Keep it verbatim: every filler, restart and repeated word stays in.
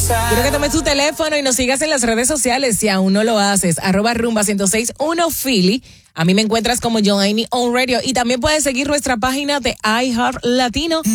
Quiero que tomes tu teléfono y nos sigas en las redes sociales si aún no lo haces. Arroba Rumba ciento seis punto uno Philly. A mí me encuentras como Joanny On Radio y también puedes seguir nuestra página de iHeart Latino